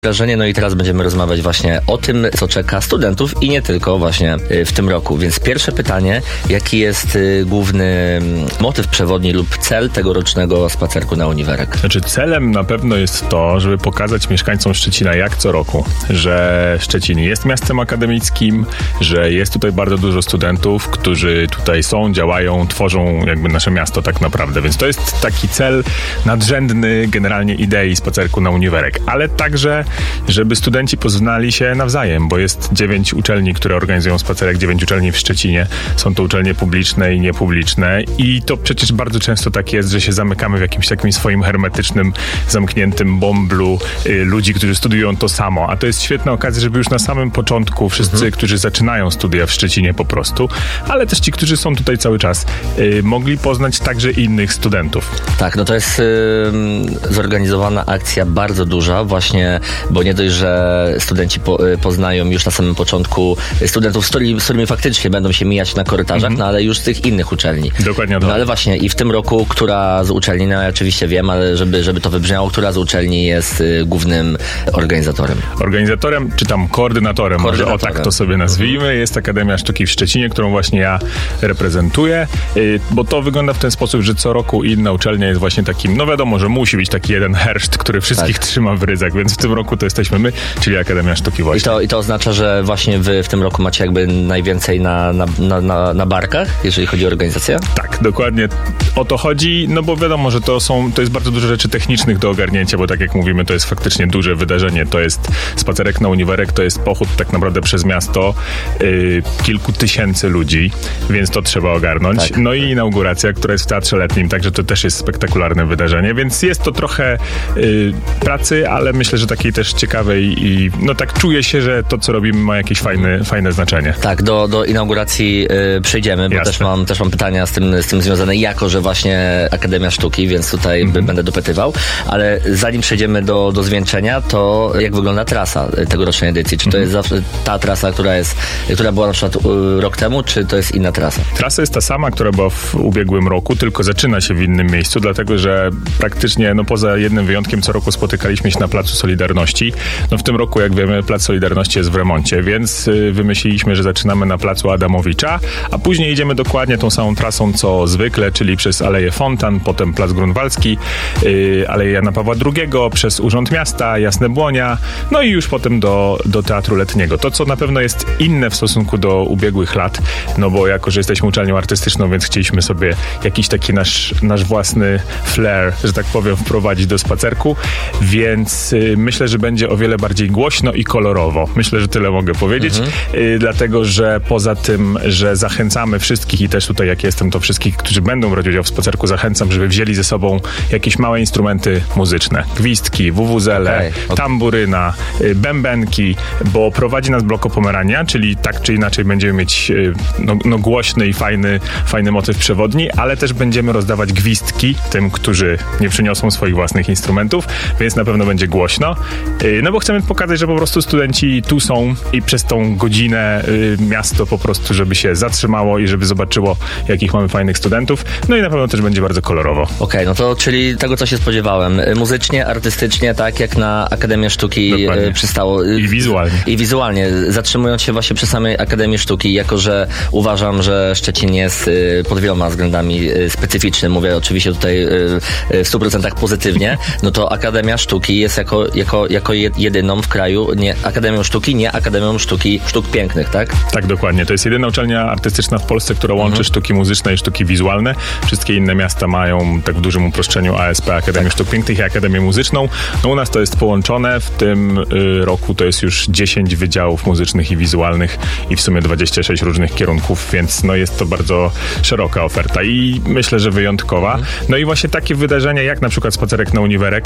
Wrażenie, no i teraz będziemy rozmawiać właśnie o tym, co czeka studentów i nie tylko właśnie w tym roku. Więc pierwsze pytanie, jaki jest główny motyw przewodni lub cel tegorocznego spacerku na Uniwerek? Znaczy celem na pewno jest to, żeby pokazać mieszkańcom Szczecina jak co roku, że Szczecin jest miastem akademickim, że jest tutaj bardzo dużo studentów, którzy tutaj są, działają, tworzą jakby nasze miasto tak naprawdę. Więc to jest taki cel nadrzędny generalnie idei spacerku na Uniwerek, ale także żeby studenci poznali się nawzajem, bo jest 9 uczelni, które organizują spacerek, 9 uczelni w Szczecinie. Są to uczelnie publiczne i niepubliczne i to przecież bardzo często tak jest, że się zamykamy w jakimś takim swoim hermetycznym, zamkniętym bąblu ludzi, którzy studiują to samo, a to jest świetna okazja, żeby już na samym początku wszyscy, którzy zaczynają studia w Szczecinie po prostu, ale też ci, którzy są tutaj cały czas, mogli poznać także innych studentów. Tak, no to jest zorganizowana akcja bardzo duża właśnie, bo nie dość, że studenci poznają już na samym początku studentów, z którymi faktycznie będą się mijać na korytarzach, no ale już z tych innych uczelni. Dokładnie to. No ale właśnie i w tym roku, która z uczelni, no ja oczywiście wiem, ale żeby to wybrzmiało, która z uczelni jest głównym organizatorem? Organizatorem, czy tam koordynatorem, może o tak to sobie nazwijmy, jest Akademia Sztuki w Szczecinie, którą właśnie ja reprezentuję, bo to wygląda w ten sposób, że co roku inna uczelnia jest właśnie takim, no wiadomo, że musi być taki jeden herszt, który wszystkich trzyma w ryzach, więc w tym roku to jesteśmy my, czyli Akademia Sztuki właśnie. I to oznacza, że właśnie wy w tym roku macie jakby najwięcej na barkach, jeżeli chodzi o organizację? Tak, dokładnie o to chodzi, no bo wiadomo, że to jest bardzo dużo rzeczy technicznych do ogarnięcia, bo tak jak mówimy, to jest faktycznie duże wydarzenie, to jest spacerek na Uniwerek, to jest pochód tak naprawdę przez miasto kilku tysięcy ludzi, więc to trzeba ogarnąć. Tak. No i inauguracja, która jest w Teatrze Letnim, także to też jest spektakularne wydarzenie, więc jest to trochę pracy, ale myślę, że takiej też ciekawej i no tak czuję się, że to, co robimy, ma jakieś fajne znaczenie. Tak, do inauguracji przejdziemy, bo też mam pytania z tym związane, jako że właśnie Akademia Sztuki, więc tutaj będę dopytywał, ale zanim przejdziemy do zwieńczenia, to jak wygląda trasa tegorocznej edycji? Czy to jest zawsze ta trasa, która była na przykład rok temu, czy to jest inna trasa? Trasa jest ta sama, która była w ubiegłym roku, tylko zaczyna się w innym miejscu, dlatego że praktycznie, no poza jednym wyjątkiem, co roku spotykaliśmy się na Placu Solidarności. No w tym roku, jak wiemy, Plac Solidarności jest w remoncie, więc wymyśliliśmy, że zaczynamy na Placu Adamowicza, a później idziemy dokładnie tą samą trasą, co zwykle, czyli przez Aleję Fontan, potem Plac Grunwaldzki, Aleję Jana Pawła II, przez Urząd Miasta, Jasne Błonia, no i już potem do Teatru Letniego. To, co na pewno jest inne w stosunku do ubiegłych lat, no bo jako, że jesteśmy uczelnią artystyczną, więc chcieliśmy sobie jakiś taki nasz własny flair, że tak powiem, wprowadzić do spacerku, więc myślę, że będzie o wiele bardziej głośno i kolorowo. Myślę, że tyle mogę powiedzieć, dlatego, że poza tym, że zachęcamy wszystkich i też tutaj, jak jestem, to wszystkich, którzy będą brać udział w spacerku, zachęcam, żeby wzięli ze sobą jakieś małe instrumenty muzyczne. Gwizdki, wuwuzele, tamburyna, bębenki, bo prowadzi nas Bloko Pomerania, czyli tak czy inaczej będziemy mieć głośny i fajny motyw przewodni, ale też będziemy rozdawać gwizdki tym, którzy nie przyniosą swoich własnych instrumentów, więc na pewno będzie głośno. No bo chcemy pokazać, że po prostu studenci tu są i przez tą godzinę miasto po prostu, żeby się zatrzymało i żeby zobaczyło, jakich mamy fajnych studentów. No i na pewno też będzie bardzo kolorowo. Okej, no to czyli tego, co się spodziewałem. Muzycznie, artystycznie, tak jak na Akademię Sztuki przystało. I wizualnie. I wizualnie. Zatrzymując się właśnie przy samej Akademii Sztuki, jako że uważam, że Szczecin jest pod wieloma względami specyficzny, mówię oczywiście tutaj w 100% pozytywnie, no to Akademia Sztuki jest jako jedyną w kraju nie Akademią Sztuki Sztuk Pięknych, tak? Tak, dokładnie. To jest jedyna uczelnia artystyczna w Polsce, która łączy sztuki muzyczne i sztuki wizualne. Wszystkie inne miasta mają, tak w dużym uproszczeniu, ASP, Akademię Sztuk Pięknych i Akademię Muzyczną. No u nas to jest połączone. W tym roku to jest już 10 wydziałów muzycznych i wizualnych i w sumie 26 różnych kierunków, więc no jest to bardzo szeroka oferta i myślę, że wyjątkowa. No i właśnie takie wydarzenia, jak na przykład spacerek na Uniwerek,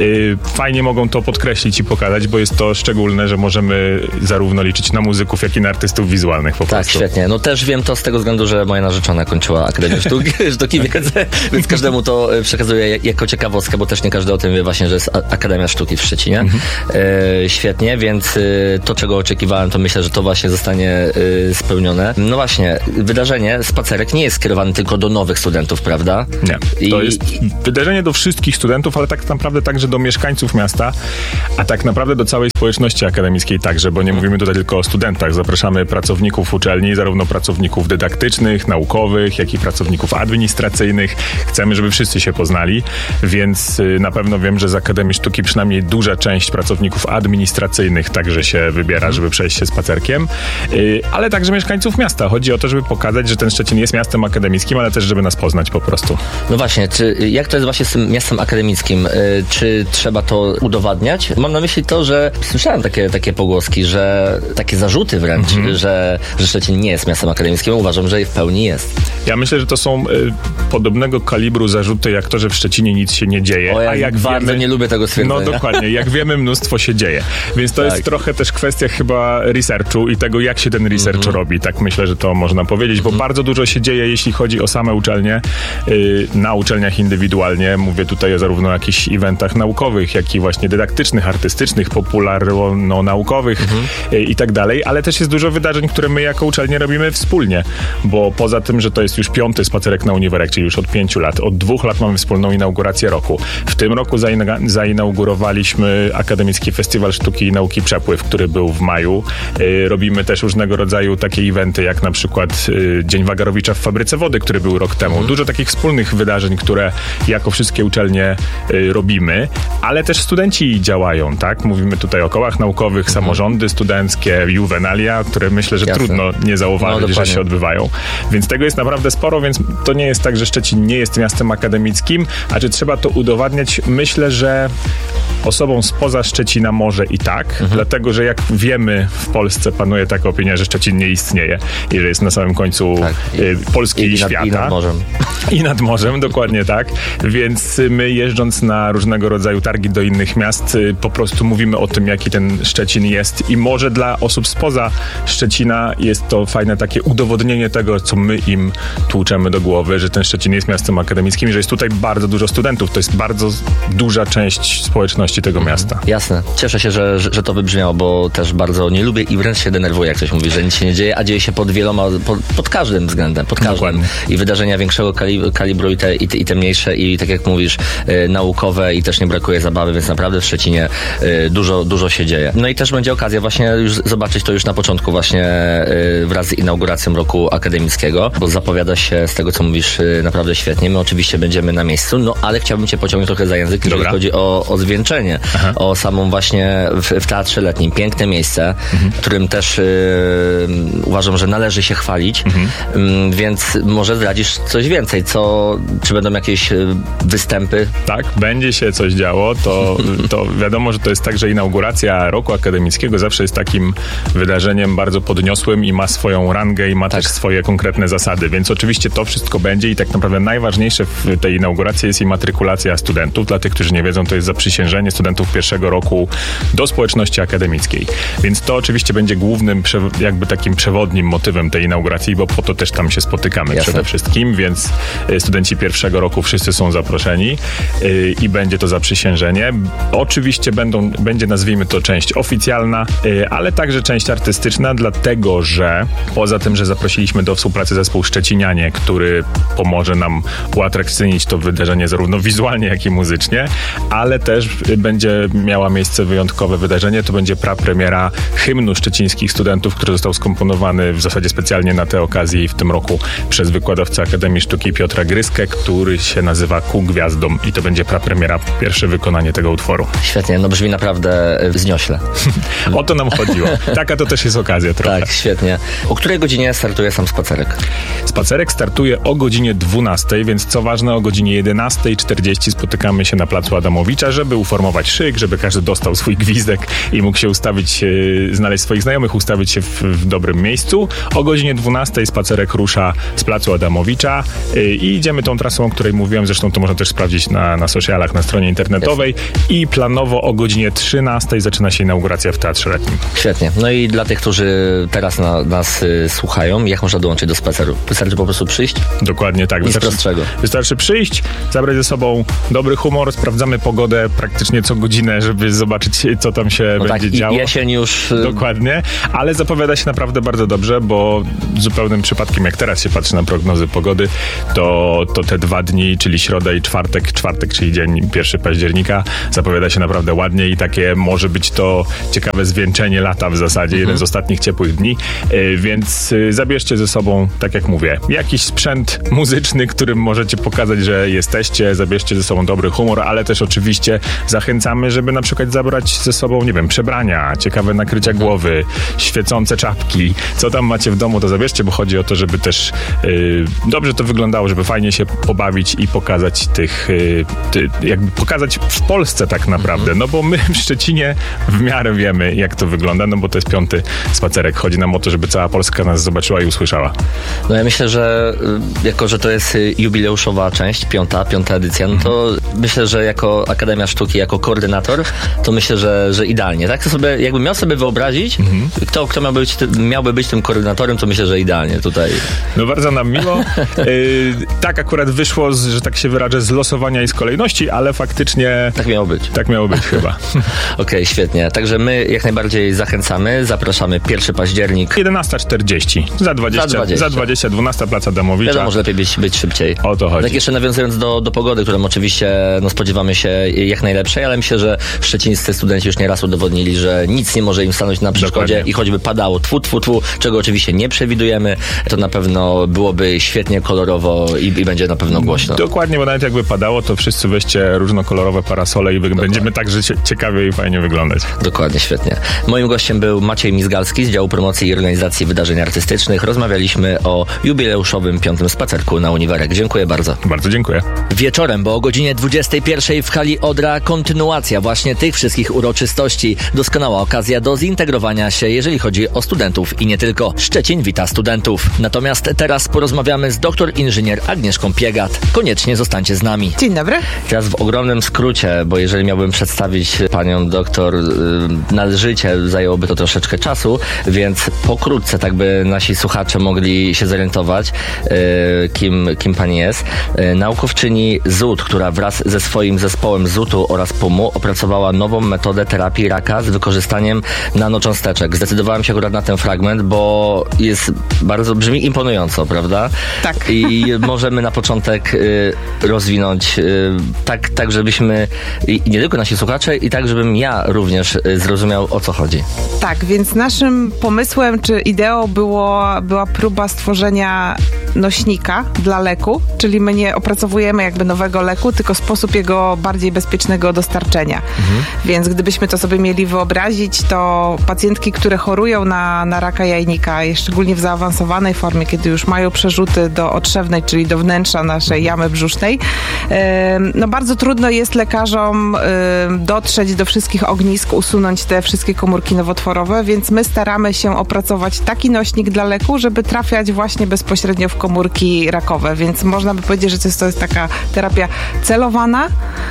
fajnie mogą to podkreślić i pokazać, bo jest to szczególne, że możemy zarówno liczyć na muzyków, jak i na artystów wizualnych po prostu. Tak, świetnie. No też wiem to z tego względu, że moja narzeczona kończyła Akademię Sztuki, więc każdemu to przekazuję jako ciekawostkę, bo też nie każdy o tym wie właśnie, że jest Akademia Sztuki w Szczecinie. Świetnie, więc to, czego oczekiwałem, to myślę, że to właśnie zostanie spełnione. No właśnie, wydarzenie, spacerek nie jest skierowany tylko do nowych studentów, prawda? Nie. To jest wydarzenie do wszystkich studentów, ale tak naprawdę także do mieszkańców miasta, a tak naprawdę do całej społeczności akademickiej także, bo nie mówimy tutaj tylko o studentach. Zapraszamy pracowników uczelni, zarówno pracowników dydaktycznych, naukowych, jak i pracowników administracyjnych. Chcemy, żeby wszyscy się poznali, więc na pewno wiem, że z Akademii Sztuki przynajmniej duża część pracowników administracyjnych także się wybiera, żeby przejść się spacerkiem, ale także mieszkańców miasta. Chodzi o to, żeby pokazać, że ten Szczecin jest miastem akademickim, ale też, żeby nas poznać po prostu. No właśnie, jak to jest właśnie z tym miastem akademickim? Czy trzeba to udowadniać? Mam na myśli to, że słyszałem takie pogłoski, że takie zarzuty wręcz, że Szczecin nie jest miastem akademickim. Uważam, że w pełni jest. Ja myślę, że to są podobnego kalibru zarzuty, jak to, że w Szczecinie nic się nie dzieje. A jak bardzo nie lubię tego stwierdzenia. No dokładnie, jak wiemy, mnóstwo się dzieje. Więc to jest trochę też kwestia chyba researchu i tego, jak się ten research robi. Tak myślę, że to można powiedzieć, bo bardzo dużo się dzieje, jeśli chodzi o same uczelnie, na uczelniach indywidualnie. Mówię tutaj zarówno o jakichś eventach naukowych, jak i właśnie dydaktycznych, artystycznych, popularno-naukowych i tak dalej, ale też jest dużo wydarzeń, które my jako uczelnie robimy wspólnie, bo poza tym, że to jest już 5. spacerek na Uniwerek, czyli już od 5 lat, od 2 lat mamy wspólną inaugurację roku. W tym roku zainaugurowaliśmy Akademicki Festiwal Sztuki i Nauki Przepływ, który był w maju. Robimy też różnego rodzaju takie eventy, jak na przykład Dzień Wagarowicza w Fabryce Wody, który był rok temu. Dużo takich wspólnych wydarzeń, które jako wszystkie uczelnie robimy, ale też studenci działają, tak? Mówimy tutaj o kołach naukowych, samorządy studenckie, juvenalia, które myślę, że trudno nie zauważyć, że się odbywają. Więc tego jest naprawdę sporo, więc to nie jest tak, że Szczecin nie jest miastem akademickim, a czy trzeba to udowadniać? Myślę, że osobom spoza Szczecina może i tak, dlatego, że jak wiemy, w Polsce panuje taka opinia, że Szczecin nie istnieje i że jest na samym końcu Polski i świata. I nad morzem. I nad morzem, dokładnie tak. Więc my jeżdżąc na różnego rodzaju targi do innych miast, po prostu mówimy o tym, jaki ten Szczecin jest i może dla osób spoza Szczecina jest to fajne takie udowodnienie tego, co my im tłuczemy do głowy, że ten Szczecin jest miastem akademickim i że jest tutaj bardzo dużo studentów. To jest bardzo duża część społeczności tego miasta. Jasne. Cieszę się, że to wybrzmiało, bo też bardzo nie lubię i wręcz się denerwuję, jak ktoś mówi, że nic się nie dzieje, a dzieje się pod wieloma, pod każdym względem, pod każdym. Dokładnie. I wydarzenia większego kalibru i te mniejsze i tak jak mówisz, naukowe i też nie brakuje zabawy, więc naprawdę w Szczecinie dużo się dzieje. No i też będzie okazja właśnie już zobaczyć to już na początku właśnie wraz z inauguracją roku akademickiego, bo zapowiada się z tego, co mówisz, naprawdę świetnie. My oczywiście będziemy na miejscu, no ale chciałbym cię pociągnąć trochę za język, jeżeli chodzi o zwieńczenie, o samą właśnie w Teatrze Letnim. Piękne miejsce, którym też uważam, że należy się chwalić, więc może zdradzisz coś więcej, czy będą jakieś występy? Tak, będzie się coś działo, to wiadomo, że to jest tak, że inauguracja roku akademickiego zawsze jest takim wydarzeniem bardzo podniosłym i ma swoją rangę i ma też swoje konkretne zasady, więc oczywiście to wszystko będzie i tak naprawdę najważniejsze w tej inauguracji jest matrykulacja studentów. Dla tych, którzy nie wiedzą, to jest zaprzysiężenie studentów pierwszego roku do społeczności akademickiej. Więc to oczywiście będzie głównym, jakby takim przewodnim motywem tej inauguracji, bo po to też tam się spotykamy przede wszystkim, więc studenci pierwszego roku wszyscy są zaproszeni i będzie to zaprzysiężenie. Oczywiście będzie, nazwijmy to, część oficjalna, ale także część artystyczna, dlatego, że poza tym, że zaprosiliśmy do współpracy zespół Szczecinianie, który pomoże nam uatrakcyjnić to wydarzenie zarówno wizualnie, jak i muzycznie, ale też będzie miała miejsce wyjątkowe wydarzenie. To będzie prapremiera hymnu szczecińskich studentów, który został skomponowany w zasadzie specjalnie na tę okazję i w tym roku przez wykładowcę Akademii Sztuki Piotra Gryskę, który się nazywa Ku Gwiazdom i to będzie prapremiera, pierwsze wykonanie tego utworu. Świetnie, no brzmi naprawdę wzniośle. O to nam chodziło. Taka to też jest okazja trochę. Tak, świetnie. O której godzinie startuje sam spacerek? Spacerek startuje o godzinie 12, więc co ważne, o godzinie 11:40 spotykamy się na placu Adamowicza, żeby uformować szyk, żeby każdy dostał swój gwizdek i mógł się ustawić, znaleźć swoich znajomych, ustawić się w dobrym miejscu. O godzinie 12 spacerek rusza z placu Adamowicza i idziemy tą trasą, o której mówiłem, zresztą to można też sprawdzić na socialach, na stronie internetowej i planowo o godzinie 13 zaczyna się inauguracja w Teatrze Letnim. Świetnie. No i dla tych, którzy teraz nas słuchają, jak można dołączyć do spaceru? Wystarczy po prostu przyjść? Dokładnie tak. Nic prostszego. Wystarczy przyjść, zabrać ze sobą dobry humor, sprawdzamy pogodę praktycznie dosłownie co godzinę, żeby zobaczyć, co tam się będzie działo. Jesień już... Dokładnie, ale zapowiada się naprawdę bardzo dobrze, bo zupełnym przypadkiem, jak teraz się patrzy na prognozy pogody, to te 2 dni, czyli środa i czwartek, czyli dzień 1 października, zapowiada się naprawdę ładnie i takie może być to ciekawe zwieńczenie lata w zasadzie, jeden z ostatnich ciepłych dni, więc zabierzcie ze sobą, tak jak mówię, jakiś sprzęt muzyczny, którym możecie pokazać, że jesteście, zabierzcie ze sobą dobry humor, ale też oczywiście zachęcamy, żeby na przykład zabrać ze sobą, nie wiem, przebrania, ciekawe nakrycia głowy, świecące czapki, co tam macie w domu, to zabierzcie, bo chodzi o to, żeby też dobrze to wyglądało, żeby fajnie się pobawić i pokazać jakby pokazać w Polsce tak naprawdę, no bo my w Szczecinie w miarę wiemy, jak to wygląda, no bo to jest 5. spacerek. Chodzi nam o to, żeby cała Polska nas zobaczyła i usłyszała. No ja myślę, że jako, że to jest jubileuszowa część, 5. edycja, no to myślę, że jako Akademia Sztuki, jako koordynator, to myślę, że idealnie, tak? To sobie, jakbym miał sobie wyobrazić, kto miałby być tym koordynatorem, to myślę, że idealnie tutaj. No bardzo nam miło. Tak akurat wyszło, że tak się wyrażę, z losowania i z kolejności, ale faktycznie... Tak miało być. Tak miało być chyba. Okej, świetnie. Także my jak najbardziej zachęcamy. Zapraszamy 1 październik. 11:40. Za 20, 12 Plac Adamowicza. Wiadomo, że lepiej być szybciej. O to chodzi. Tak jeszcze nawiązując do pogody, którą oczywiście spodziewamy się jak najlepszej, ale myślę, że szczecińscy studenci już nieraz udowodnili, że nic nie może im stanąć na przeszkodzie. Dokładnie. I choćby padało czego oczywiście nie przewidujemy, to na pewno byłoby świetnie kolorowo i będzie na pewno głośno. Dokładnie, bo nawet jakby padało, to wszyscy weźcie różnokolorowe parasole i będziemy także ciekawie i fajnie wyglądać. Dokładnie, świetnie. Moim gościem był Maciej Mizgalski z działu promocji i organizacji wydarzeń artystycznych. Rozmawialiśmy o jubileuszowym 5. spacerku na Uniwerek. Dziękuję bardzo. Bardzo dziękuję. Wieczorem, bo o godzinie 21 w hali Odra kontynuacja właśnie tych wszystkich uroczystości. Doskonała okazja do zintegrowania się, jeżeli chodzi o studentów i nie tylko. Szczecin wita studentów. Natomiast teraz porozmawiamy z doktor inżynier Agnieszką Piegat. Koniecznie zostańcie z nami. Dzień dobry. Teraz w ogromnym skrócie, bo jeżeli miałbym przedstawić panią doktor należycie, zajęłoby to troszeczkę czasu, więc pokrótce, tak by nasi słuchacze mogli się zorientować, kim pani jest. Naukowczyni ZUT, która wraz ze swoim zespołem ZUT-u oraz PUM-u opracowała nową metodę terapii raka z wykorzystaniem nanocząsteczek. Zdecydowałem się akurat na ten fragment, bo brzmi imponująco, prawda? Tak. I możemy na początek rozwinąć tak, żebyśmy, i nie tylko nasi słuchacze, i tak, żebym ja również zrozumiał, o co chodzi. Tak, więc naszym pomysłem czy ideą była próba stworzenia nośnika dla leku, czyli my nie opracowujemy jakby nowego leku, tylko sposób jego bardziej bezpiecznego dostarczenia. Więc gdybyśmy to sobie mieli wyobrazić, to pacjentki, które chorują na raka jajnika, szczególnie w zaawansowanej formie, kiedy już mają przerzuty do otrzewnej, czyli do wnętrza naszej jamy brzusznej, no bardzo trudno jest lekarzom dotrzeć do wszystkich ognisk, usunąć te wszystkie komórki nowotworowe, więc my staramy się opracować taki nośnik dla leku, żeby trafiać właśnie bezpośrednio w komórki rakowe, więc można by powiedzieć, że to jest taka terapia celowana,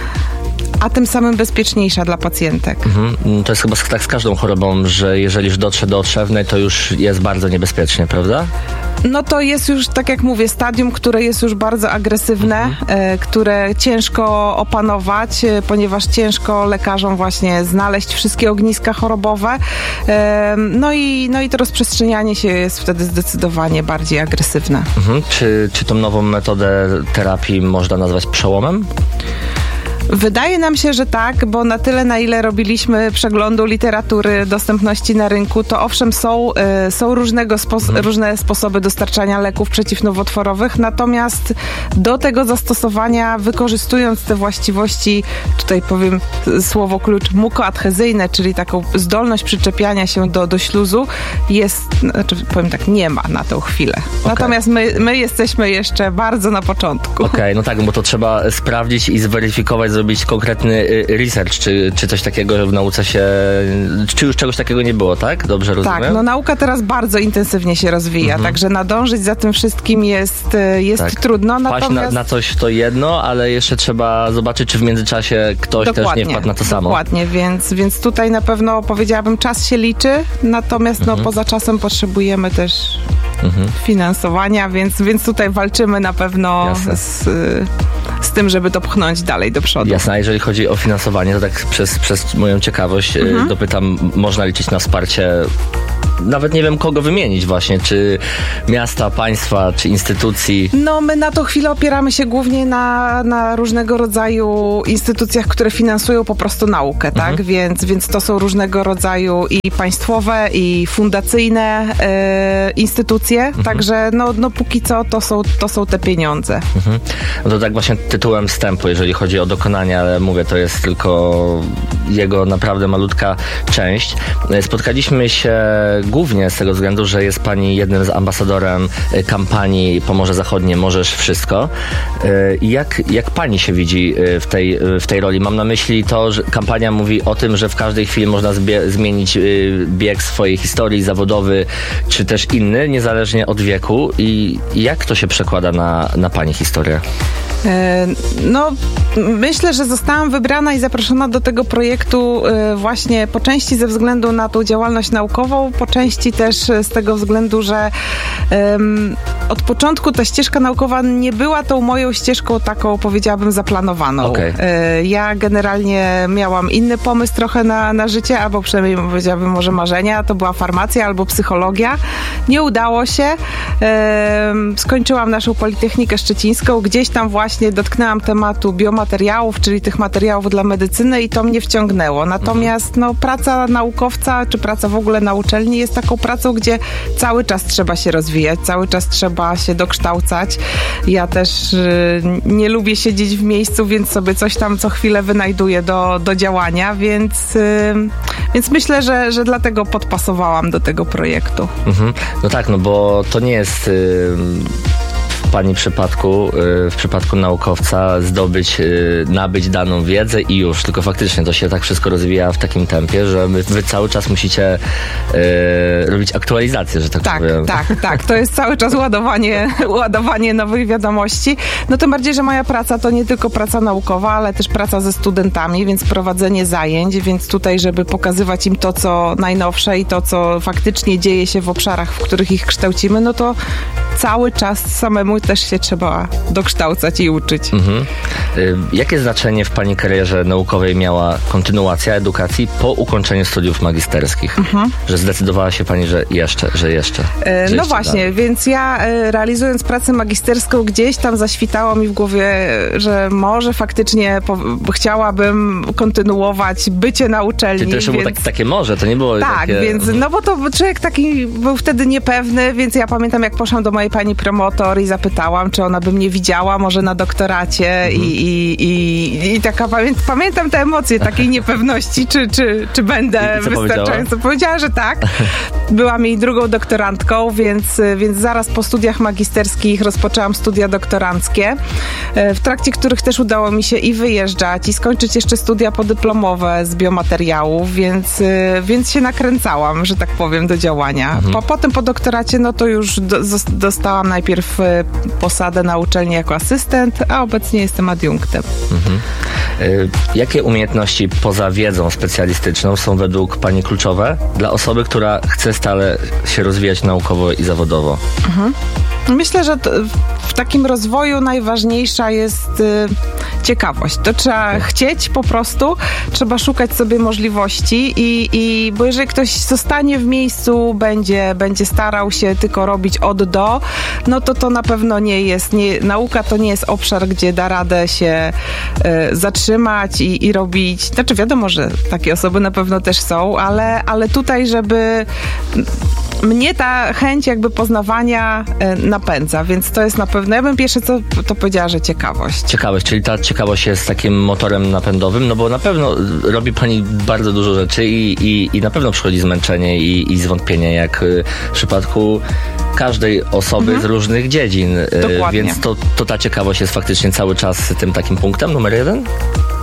a tym samym bezpieczniejsza dla pacjentek. To jest chyba tak z każdą chorobą, że jeżeli już dotrze do otrzewnej, to już jest bardzo niebezpiecznie, prawda? No to jest już, tak jak mówię, stadium, które jest już bardzo agresywne, które ciężko opanować, ponieważ ciężko lekarzom właśnie znaleźć wszystkie ogniska chorobowe. No i to rozprzestrzenianie się jest wtedy zdecydowanie bardziej agresywne. Czy tą nową metodę terapii można nazwać przełomem? Wydaje nam się, że tak, bo na tyle, na ile robiliśmy przeglądu literatury, dostępności na rynku, to owszem są różne sposoby dostarczania leków przeciwnowotworowych, natomiast do tego zastosowania, wykorzystując te właściwości, tutaj powiem słowo klucz, mukoadhezyjne, czyli taką zdolność przyczepiania się do śluzu, powiem tak, nie ma na tą chwilę. Okay. Natomiast my jesteśmy jeszcze bardzo na początku. Okej, no tak, bo to trzeba sprawdzić i zweryfikować, zrobić konkretny research, czy coś takiego w nauce się... Czy już czegoś takiego nie było, tak? Dobrze rozumiem? Tak, no nauka teraz bardzo intensywnie się rozwija, także nadążyć za tym wszystkim jest tak trudno. Natomiast... na coś to jedno, ale jeszcze trzeba zobaczyć, czy w międzyczasie ktoś też nie wpadł na to samo. Dokładnie, więc tutaj na pewno powiedziałabym, czas się liczy, natomiast poza czasem potrzebujemy też finansowania, więc tutaj walczymy na pewno z tym, żeby to pchnąć dalej do przodu. Jasne, a jeżeli chodzi o finansowanie, to tak przez moją ciekawość dopytam, można liczyć na wsparcie, nawet nie wiem kogo wymienić właśnie, czy miasta, państwa, czy instytucji? No my na tą chwilę opieramy się głównie na różnego rodzaju instytucjach, które finansują po prostu naukę, tak? Więc to są różnego rodzaju i państwowe, i fundacyjne instytucje, także no póki co to są te pieniądze. No to tak właśnie tytułem wstępu, jeżeli chodzi o dokonania, ale mówię, to jest tylko jego naprawdę malutka część. Spotkaliśmy się głównie z tego względu, że jest pani jednym z ambasadorem kampanii Pomorze Zachodnie Możesz Wszystko. Jak pani się widzi w tej roli? Mam na myśli to, że kampania mówi o tym, że w każdej chwili można zmienić bieg swojej historii, zawodowy, czy też inny, niezależnie od wieku. I jak to się przekłada na pani historię? No, myślę, że zostałam wybrana i zaproszona do tego projektu właśnie po części ze względu na tą działalność naukową, po części też z tego względu, że od początku ta ścieżka naukowa nie była tą moją ścieżką taką, powiedziałabym, zaplanowaną. Okay. Ja generalnie miałam inny pomysł trochę na życie, albo przynajmniej powiedziałabym może marzenia, to była farmacja albo psychologia. Nie udało się. Skończyłam naszą Politechnikę Szczecińską, gdzieś tam właśnie dotknęłam tematu biomateriałów, czyli tych materiałów dla medycyny i to mnie wciągnęło. Natomiast praca naukowca, czy praca w ogóle na uczelni jest taką pracą, gdzie cały czas trzeba się rozwijać, cały czas trzeba się dokształcać. Ja też nie lubię siedzieć w miejscu, więc sobie coś tam co chwilę wynajduję do działania, więc myślę, że dlatego podpasowałam do tego projektu. No tak, no bo to nie jest w pani przypadku, w przypadku naukowca nabyć daną wiedzę i już, tylko faktycznie to się tak wszystko rozwija w takim tempie, że wy cały czas musicie robić aktualizację, że tak powiem. Tak. To jest cały czas ładowanie nowych wiadomości. No tym bardziej, że moja praca to nie tylko praca naukowa, ale też praca ze studentami, więc prowadzenie zajęć, więc tutaj, żeby pokazywać im to, co najnowsze i to, co faktycznie dzieje się w obszarach, w których ich kształcimy, no to cały czas samemu też się trzeba dokształcać i uczyć. Jakie znaczenie w pani karierze naukowej miała kontynuacja edukacji po ukończeniu studiów magisterskich? Że zdecydowała się pani, że jeszcze. No właśnie, dalej. Więc ja realizując pracę magisterską gdzieś tam zaświtało mi w głowie, że może faktycznie chciałabym kontynuować bycie na uczelni. Czyli to jeszcze było takie może, to nie było takie... więc no bo to człowiek taki był wtedy niepewny, więc ja pamiętam, jak poszłam do mojej pani promotor i zapytałam, czy ona by mnie widziała może na doktoracie i taka pamiętam te emocje takiej niepewności, czy będę wystarczająco. Powiedziała, że tak. Byłam jej drugą doktorantką, więc zaraz po studiach magisterskich rozpoczęłam studia doktoranckie, w trakcie których też udało mi się i wyjeżdżać, i skończyć jeszcze studia podyplomowe z biomateriałów, więc się nakręcałam, że tak powiem, do działania. Potem po doktoracie, no to już dostałam najpierw posadę na uczelni jako asystent, a obecnie jestem adiunktem. Jakie umiejętności poza wiedzą specjalistyczną są według pani kluczowe dla osoby, która chce stale się rozwijać naukowo i zawodowo? Myślę, że w takim rozwoju najważniejsza jest ciekawość. To trzeba chcieć po prostu, trzeba szukać sobie możliwości bo jeżeli ktoś zostanie w miejscu, będzie starał się tylko robić od do, no to na pewno nie jest, nauka to nie jest obszar, gdzie da radę się zatrzymać i robić, znaczy wiadomo, że takie osoby na pewno też są, ale tutaj, żeby mnie ta chęć jakby poznawania napędza, więc to jest na pewno, ja bym pierwsze co to powiedziała, że ciekawość. Ciekawość, czyli ta ciekawość jest takim motorem napędowym, no bo na pewno robi pani bardzo dużo rzeczy i na pewno przychodzi zmęczenie i zwątpienie, jak w przypadku każdej osoby z różnych dziedzin. Dokładnie. Więc to ta ciekawość jest faktycznie cały czas tym takim punktem numer 1?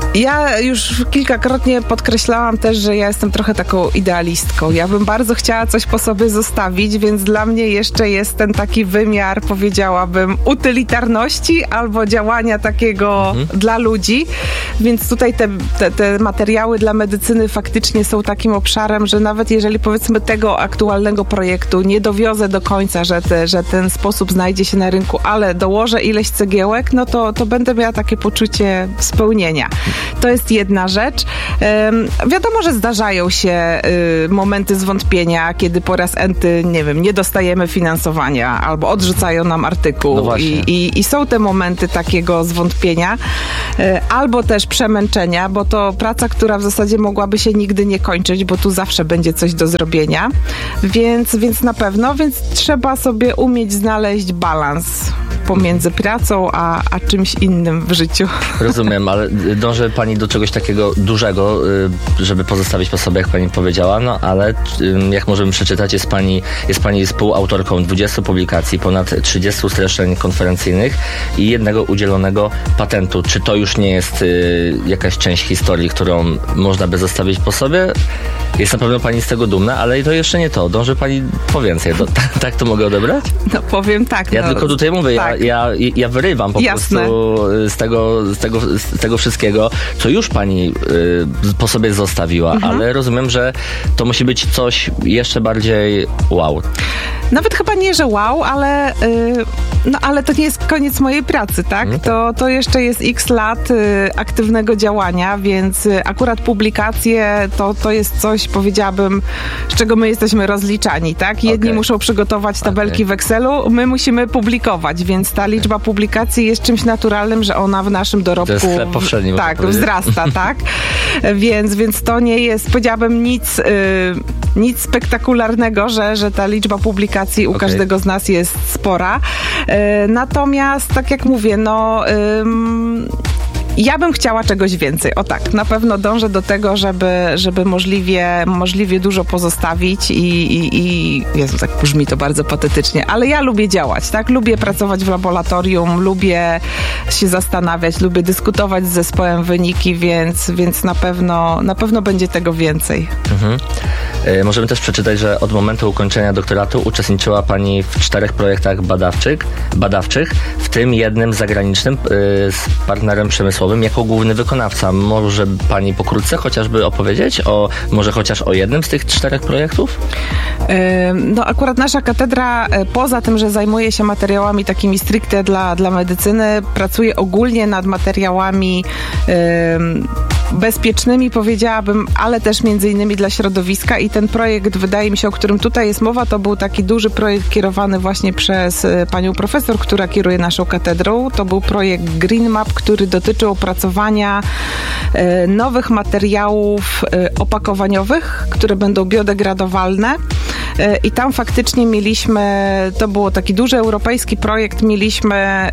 Ja już kilkakrotnie podkreślałam też, że ja jestem trochę taką idealistką. Ja bym bardzo chciała coś po sobie zostawić, więc dla mnie jeszcze jest ten taki wymiar, powiedziałabym, utylitarności albo działania takiego dla ludzi. Więc tutaj te materiały dla medycyny faktycznie są takim obszarem, że nawet jeżeli powiedzmy tego aktualnego projektu nie dowiozę do końca, że ten sposób znajdzie się na rynku, ale dołożę ileś cegiełek, no to będę miała takie poczucie spełnienia. To jest jedna rzecz. Wiadomo, że zdarzają się momenty zwątpienia, kiedy po raz enty, nie wiem, nie dostajemy finansowania albo odrzucają nam artykuł. No I są te momenty takiego zwątpienia albo też przemęczenia, bo to praca, która w zasadzie mogłaby się nigdy nie kończyć, bo tu zawsze będzie coś do zrobienia. Więc na pewno, trzeba sobie umieć znaleźć balans pomiędzy pracą a czymś innym w życiu. Rozumiem, ale dąży pani do czegoś takiego dużego, żeby pozostawić po sobie, jak pani powiedziała, no ale jak możemy przeczytać, jest pani współautorką 20 publikacji, ponad 30 streszczeń konferencyjnych i jednego udzielonego patentu. Czy to już nie jest jakaś część historii, którą można by zostawić po sobie? Jest na pewno pani z tego dumna, ale to jeszcze nie to. Dąży pani po więcej. Tak to mogę odebrać? No powiem tak. Ja tylko tutaj mówię, tak. Ja wyrywam po Jasne. prostu z tego wszystkiego, co już pani po sobie zostawiła, ale rozumiem, że to musi być coś jeszcze bardziej wow. Nawet chyba nie, że wow, ale to nie jest koniec mojej pracy, tak? To jeszcze jest x lat aktywnego działania, więc akurat publikacje to jest coś, powiedziałabym, z czego my jesteśmy rozliczani, tak? Jedni muszą przygotować tabelki w Excelu, my musimy publikować, więc ta liczba publikacji jest czymś naturalnym, że ona w naszym dorobku to jest chleb powszedni, wzrasta, tak? Więc to nie jest, powiedziałabym, nic spektakularnego, że ta liczba publikacji u każdego z nas jest spora. Natomiast, tak jak mówię, ja bym chciała czegoś więcej. O tak, na pewno dążę do tego, żeby możliwie dużo pozostawić i Jezu, tak brzmi to bardzo patetycznie, ale ja lubię działać, tak? Lubię pracować w laboratorium, lubię się zastanawiać, lubię dyskutować z zespołem wyniki, więc na pewno będzie tego więcej. Możemy też przeczytać, że od momentu ukończenia doktoratu uczestniczyła pani w 4 projektach badawczych, w tym jednym zagranicznym z partnerem przemysłowym jako główny wykonawca. Może pani pokrótce chociażby opowiedzieć może chociaż o jednym z tych 4 projektów? No akurat nasza katedra, poza tym, że zajmuje się materiałami takimi stricte dla medycyny, pracuje ogólnie nad materiałami bezpiecznymi, powiedziałabym, ale też między innymi dla środowiska i ten projekt, wydaje mi się, o którym tutaj jest mowa, to był taki duży projekt kierowany właśnie przez panią profesor, która kieruje naszą katedrą. To był projekt Green Map, który dotyczył opracowania nowych materiałów opakowaniowych, które będą biodegradowalne. I tam faktycznie to było taki duży europejski projekt, mieliśmy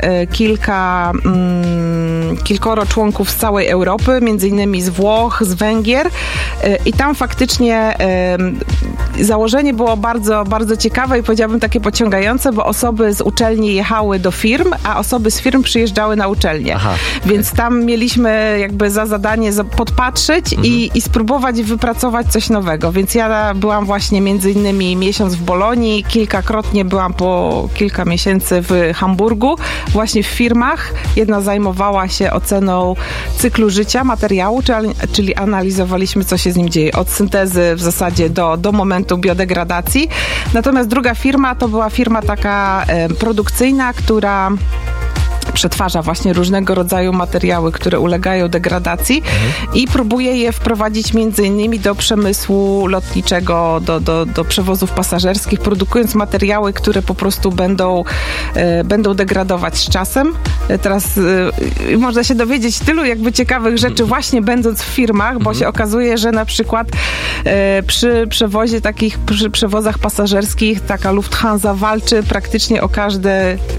kilkoro członków z całej Europy, między innymi z Włoch, z Węgier i tam faktycznie założenie było bardzo, bardzo ciekawe i powiedziałabym takie pociągające, bo osoby z uczelni jechały do firm, a osoby z firm przyjeżdżały na uczelnię. Więc tam mieliśmy jakby za zadanie podpatrzeć i spróbować wypracować coś nowego. Więc ja byłam właśnie między innymi miesiąc w Bolonii, kilkakrotnie byłam po kilka miesięcy w Hamburgu, właśnie w firmach. Jedna zajmowała się oceną cyklu życia materiału, czyli analizowaliśmy, co się z nim dzieje od syntezy w zasadzie do momentu biodegradacji. Natomiast druga firma to była firma taka produkcyjna, która przetwarza właśnie różnego rodzaju materiały, które ulegają degradacji i próbuje je wprowadzić między innymi do przemysłu lotniczego, do przewozów pasażerskich, produkując materiały, które po prostu będą degradować z czasem. Teraz można się dowiedzieć tylu jakby ciekawych rzeczy właśnie będąc w firmach, bo się okazuje, że na przykład przy przewozach pasażerskich taka Lufthansa walczy praktycznie o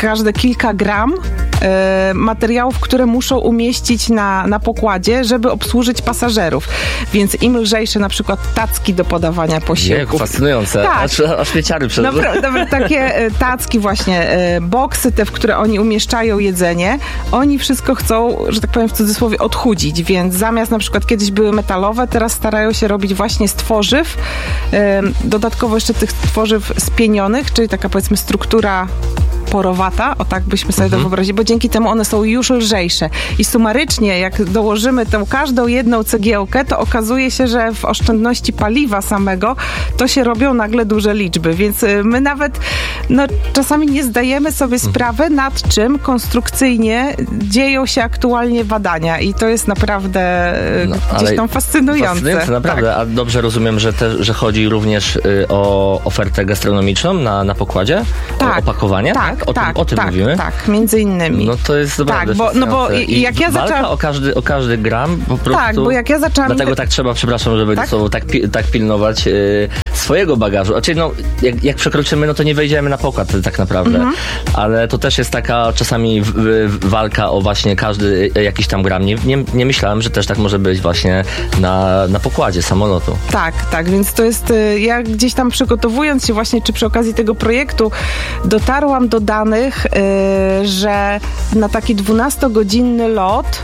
każde kilka gram materiałów, które muszą umieścić na pokładzie, żeby obsłużyć pasażerów. Więc im lżejsze na przykład tacki do podawania posiłków. Fascynujące. Tak. Aż mieciary przed... Dobra, takie tacki właśnie, boksy te, w które oni umieszczają jedzenie, oni wszystko chcą, że tak powiem w cudzysłowie, odchudzić, więc zamiast na przykład kiedyś były metalowe, teraz starają się robić właśnie z tworzyw, dodatkowo jeszcze tych tworzyw spienionych, czyli taka powiedzmy struktura porowata, o tak byśmy sobie to wyobrazili, bo dzięki temu one są już lżejsze. I sumarycznie, jak dołożymy tę każdą jedną cegiełkę, to okazuje się, że w oszczędności paliwa samego to się robią nagle duże liczby, więc my nawet czasami nie zdajemy sobie sprawy, nad czym konstrukcyjnie dzieją się aktualnie badania i to jest naprawdę gdzieś tam fascynujące. Naprawdę, tak. A dobrze rozumiem, że chodzi również o ofertę gastronomiczną na pokładzie? Tak. O opakowanie? Tak. O tym mówimy? Tak, między innymi. No to jest naprawdę bo jak ja zaczęłam... o każdy gram po prostu... Tak, bo jak ja zaczęłam... Dlatego tak trzeba, przepraszam, żeby słowo tak pilnować swojego bagażu. Znaczy, jak przekroczymy, to nie wejdziemy na pokład tak naprawdę. Ale to też jest taka czasami walka o właśnie każdy jakiś tam gram. Nie myślałem, że też tak może być właśnie na pokładzie samolotu. Tak, więc to jest... Ja gdzieś tam przygotowując się właśnie, czy przy okazji tego projektu, dotarłam do danych, że na taki 12-godzinny lot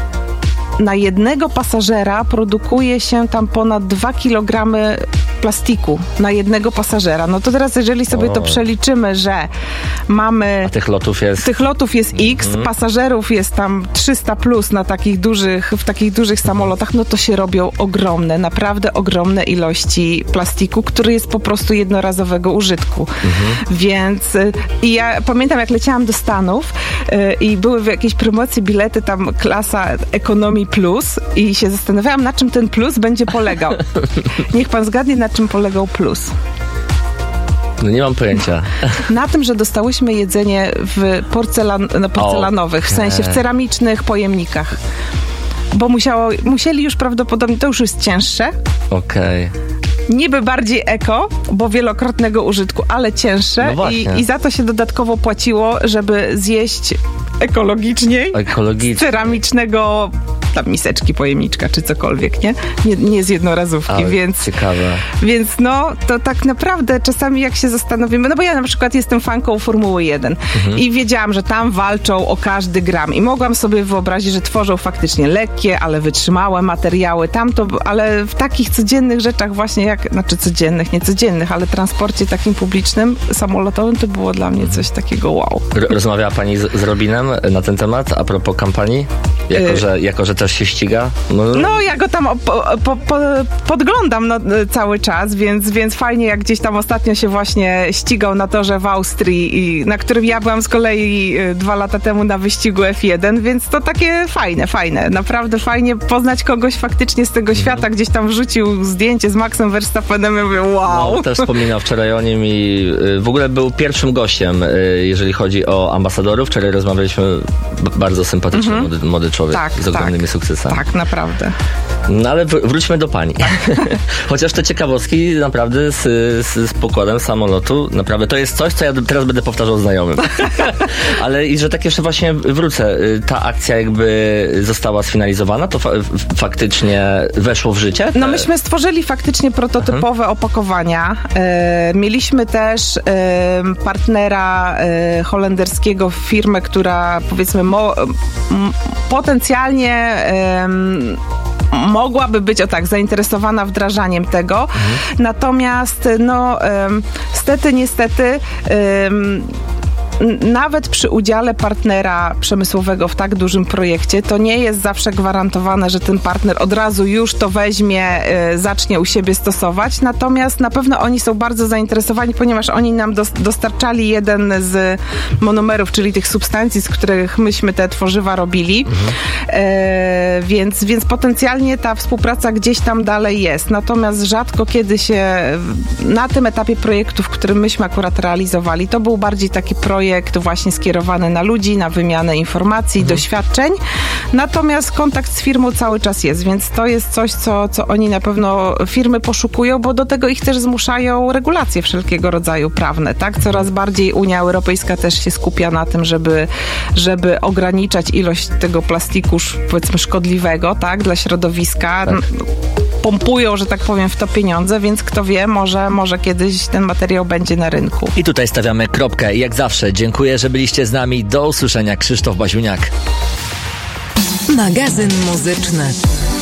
na jednego pasażera produkuje się tam ponad 2 kg plastiku na jednego pasażera. No to teraz, jeżeli sobie to przeliczymy, że mamy... A tych lotów jest X, pasażerów jest tam 300 plus w takich dużych samolotach, no to się robią naprawdę ogromne ilości plastiku, który jest po prostu jednorazowego użytku. Więc i ja pamiętam, jak leciałam do Stanów i były w jakiejś promocji bilety, tam klasa Economy Plus i się zastanawiałam, na czym ten plus będzie polegał. Niech pan zgadnie, na czym polegał plus. No nie mam pojęcia. Na tym, że dostałyśmy jedzenie w porcelanowych, w sensie w ceramicznych pojemnikach. Bo musieli już prawdopodobnie, to już jest cięższe. Okej. Niby bardziej eko, bo wielokrotnego użytku, ale cięższe i za to się dodatkowo płaciło, żeby zjeść ekologicznie z ceramicznego tam miseczki, pojemniczka czy cokolwiek, nie z jednorazówki, ale więc ciekawe. Więc to tak naprawdę czasami jak się zastanowimy, bo ja na przykład jestem fanką Formuły 1 i wiedziałam, że tam walczą o każdy gram i mogłam sobie wyobrazić, że tworzą faktycznie lekkie, ale wytrzymałe materiały, ale w takich codziennych rzeczach właśnie nie codziennych, ale transporcie takim publicznym, samolotowym, to było dla mnie coś takiego wow. Rozmawiała pani z Robinem na ten temat, a propos kampanii? Jako, że też się ściga? No, ja go tam podglądam cały czas, więc fajnie, jak gdzieś tam ostatnio się właśnie ścigał na torze w Austrii, na którym ja byłam z kolei 2 lata temu na wyścigu F1, więc to takie fajne. Naprawdę fajnie poznać kogoś faktycznie z tego świata. Gdzieś tam wrzucił zdjęcie z Maxem Verstappenem i mówię, wow. No, też wspominał wczoraj o nim i w ogóle był pierwszym gościem, jeżeli chodzi o ambasadorów. Wczoraj rozmawialiśmy, bardzo sympatyczny młody człowiek z ogromnymi sukcesami. Tak, naprawdę. No ale wróćmy do pani. Chociaż te ciekawostki naprawdę z pokładem samolotu, naprawdę to jest coś, co ja teraz będę powtarzał znajomym. Ale i że tak jeszcze właśnie wrócę, ta akcja jakby została sfinalizowana, to faktycznie weszło w życie? No myśmy stworzyli faktycznie prototypowe opakowania. Mieliśmy też partnera holenderskiego, firmę, która powiedzmy potencjalnie mogłaby być zainteresowana wdrażaniem tego. Natomiast niestety nawet przy udziale partnera przemysłowego w tak dużym projekcie, to nie jest zawsze gwarantowane, że ten partner od razu już to weźmie, zacznie u siebie stosować. Natomiast na pewno oni są bardzo zainteresowani, ponieważ oni nam dostarczali jeden z monomerów, czyli tych substancji, z których myśmy te tworzywa robili. Więc potencjalnie ta współpraca gdzieś tam dalej jest. Natomiast rzadko kiedy się na tym etapie projektu, w którym myśmy akurat realizowali, to był bardziej taki projekt projekt właśnie skierowany na ludzi, na wymianę informacji, doświadczeń. Natomiast kontakt z firmą cały czas jest, więc to jest coś, co oni na pewno firmy poszukują, bo do tego ich też zmuszają regulacje wszelkiego rodzaju prawne, tak? Coraz bardziej Unia Europejska też się skupia na tym, żeby ograniczać ilość tego plastiku, powiedzmy, szkodliwego, tak? Dla środowiska. Tak. Pompują, że tak powiem, w to pieniądze, więc kto wie, może kiedyś ten materiał będzie na rynku. I tutaj stawiamy kropkę. Jak zawsze dziękuję, że byliście z nami. Do usłyszenia. Krzysztof Baziuniak. Magazyn muzyczny.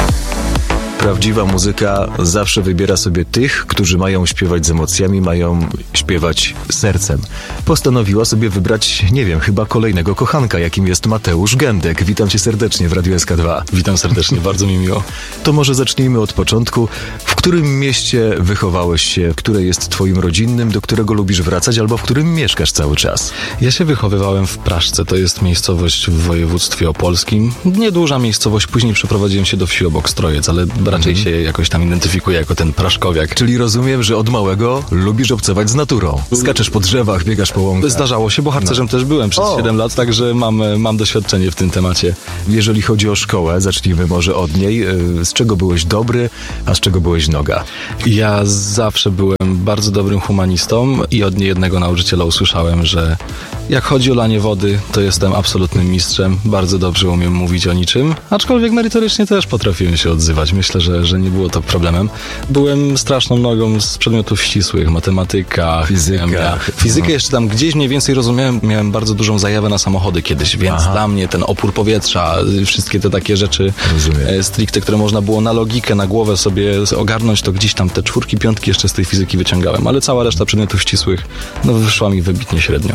Prawdziwa muzyka zawsze wybiera sobie tych, którzy mają śpiewać z emocjami, mają śpiewać sercem. Postanowiła sobie wybrać, nie wiem, chyba kolejnego kochanka, jakim jest Mateusz Gędek. Witam cię serdecznie w Radiu SK2. Witam serdecznie, bardzo mi miło. To może zacznijmy od początku. W którym mieście wychowałeś się, które jest twoim rodzinnym, do którego lubisz wracać, albo w którym mieszkasz cały czas? Ja się wychowywałem w Praszce, to jest miejscowość w województwie opolskim. Nieduża miejscowość, później przeprowadziłem się do wsi obok Strojec, ale raczej się jakoś tam identyfikuję jako ten praszkowiak. Czyli rozumiem, że od małego lubisz obcować z naturą. Skaczesz po drzewach, biegasz po łąkach. Zdarzało się, bo harcerzem też byłem przez 7 lat, także mam doświadczenie w tym temacie. Jeżeli chodzi o szkołę, zacznijmy może od niej. Z czego byłeś dobry, a z czego byłeś noga? Ja zawsze byłem bardzo dobrym humanistą i od niejednego nauczyciela usłyszałem, że jak chodzi o lanie wody, to jestem absolutnym mistrzem. Bardzo dobrze umiem mówić o niczym, aczkolwiek merytorycznie też potrafiłem się odzywać. Myślę, że nie było to problemem. Byłem straszną nogą z przedmiotów ścisłych, matematyka, fizyka. Fizykę jeszcze tam gdzieś mniej więcej rozumiałem. Miałem bardzo dużą zajawę na samochody kiedyś, więc dla mnie ten opór powietrza, wszystkie te takie rzeczy stricte, które można było na logikę, na głowę sobie ogarnąć, to gdzieś tam te 4, 5 jeszcze z tej fizyki wyciągałem, ale cała reszta przedmiotów ścisłych wyszła mi wybitnie średnio.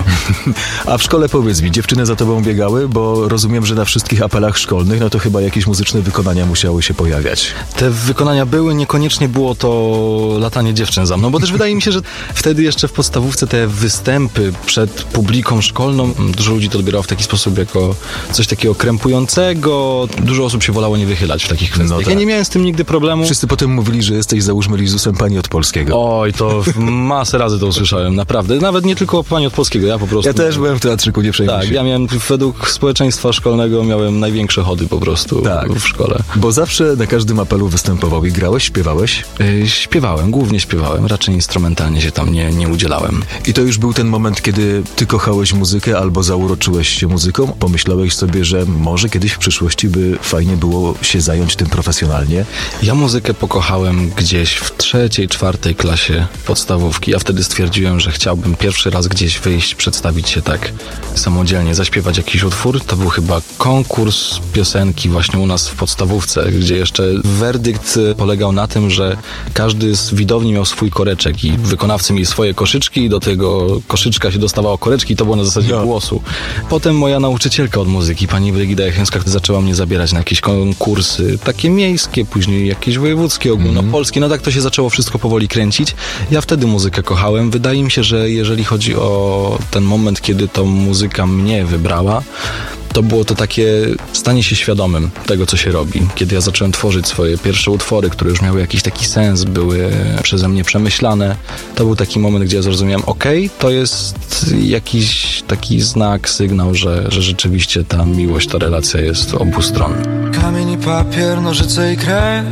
A w szkole, powiedz mi, dziewczyny za tobą biegały? Bo rozumiem, że na wszystkich apelach szkolnych, no to chyba jakieś muzyczne wykonania musiały się pojawiać. Te wykonania były, niekoniecznie było to latanie dziewczyn za mną, bo też wydaje mi się, że wtedy jeszcze w podstawówce te występy przed publiką szkolną, dużo ludzi to odbierało w taki sposób jako coś takiego krępującego. Dużo osób się wolało nie wychylać w takich kwestiach. No tak. Ja nie miałem z tym nigdy problemu. Wszyscy potem mówili, że jesteś, załóżmy, Lizusem Pani od Polskiego. Oj, to masę razy to usłyszałem, naprawdę. Nawet nie tylko Pani od Polskiego, ja po prostu... Ja też byłem w teatrzyku, nie przejmuj się. Tak, ja miałem według społeczeństwa szkolnego miałem największe chody po prostu w szkole. Bo zawsze na każdym apelu występował i grałeś, śpiewałeś? Śpiewałem, głównie śpiewałem, raczej instrumentalnie się tam nie udzielałem. I to już był ten moment, kiedy ty kochałeś muzykę albo zauroczyłeś się muzyką? Pomyślałeś sobie, że może kiedyś w przyszłości by fajnie było się zająć tym profesjonalnie? Ja muzykę pokochałem gdzieś w 3., 4. klasie podstawówki. Ja wtedy stwierdziłem, że chciałbym pierwszy raz gdzieś wyjść, przedstawić się tak samodzielnie, zaśpiewać jakiś utwór. To był chyba konkurs piosenki właśnie u nas w podstawówce, gdzie jeszcze werdykt polegał na tym, że każdy z widowni miał swój koreczek i wykonawcy mieli swoje koszyczki i do tego koszyczka się dostawało koreczki i to było na zasadzie głosu. Potem moja nauczycielka od muzyki, pani Brygida Jachęska, zaczęła mnie zabierać na jakieś konkursy, takie miejskie, później jakieś wojewódzkie, ogólnopolskie. No tak to się zaczęło wszystko powoli kręcić. Ja wtedy muzykę kochałem. Wydaje mi się, że jeżeli chodzi o ten moment, kiedy to muzyka mnie wybrała, to było to takie stanie się świadomym tego, co się robi. Kiedy ja zacząłem tworzyć swoje pierwsze utwory, które już miały jakiś taki sens, były przeze mnie przemyślane, to był taki moment, gdzie ja zrozumiałem, to jest jakiś taki znak, sygnał, że rzeczywiście ta miłość, ta relacja jest obustronna. Kamień i papier, nożyce i krew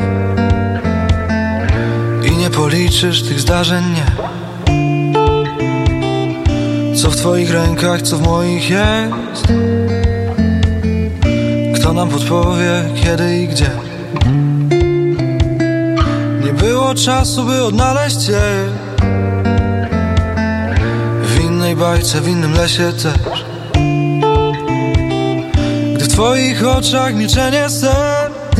i nie policzysz tych zdarzeń, nie. Co w twoich rękach, co w moich jest? Kto nam podpowie, kiedy i gdzie? Nie było czasu, by odnaleźć cię w innej bajce, w innym lesie też. Gdy w twoich oczach milczenie serc,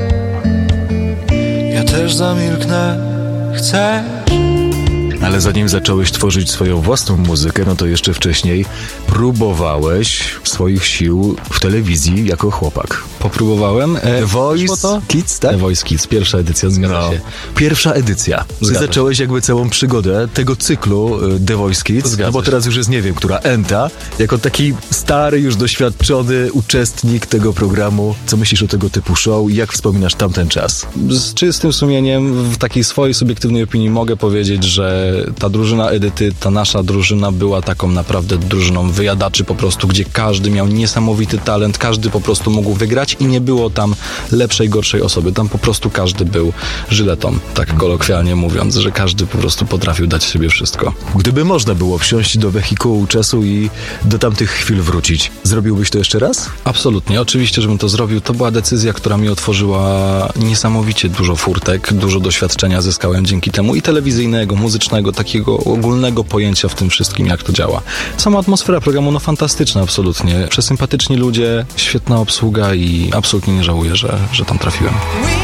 ja też zamilknę, chcesz? Ale zanim zacząłeś tworzyć swoją własną muzykę, no to jeszcze wcześniej próbowałeś swoich sił w telewizji jako chłopak. Popróbowałem. The Voice Kids, tak? The Voice Kids, pierwsza edycja, zgadza się. Pierwsza edycja. Ty zacząłeś jakby całą przygodę tego cyklu The Voice Kids, no bo teraz już jest, nie wiem, która enta, jako taki stary, już doświadczony uczestnik tego programu. Co myślisz o tego typu show i jak wspominasz tamten czas? Z czystym sumieniem, w takiej swojej subiektywnej opinii mogę powiedzieć, że ta drużyna Edyty, ta nasza drużyna była taką naprawdę drużyną wyjadaczy po prostu, gdzie każdy miał niesamowity talent, każdy po prostu mógł wygrać i nie było tam lepszej, gorszej osoby. Tam po prostu każdy był żyletą, tak kolokwialnie mówiąc, że każdy po prostu potrafił dać sobie wszystko. Gdyby można było wsiąść do wehikułu czasu i do tamtych chwil wrócić, zrobiłbyś to jeszcze raz? Absolutnie, oczywiście, żebym to zrobił. To była decyzja, która mi otworzyła niesamowicie dużo furtek, dużo doświadczenia zyskałem dzięki temu i telewizyjnego, muzycznego, takiego ogólnego pojęcia w tym wszystkim, jak to działa. Sama atmosfera programu, no fantastyczna absolutnie. Przesympatyczni ludzie, świetna obsługa i absolutnie nie żałuję, że tam trafiłem.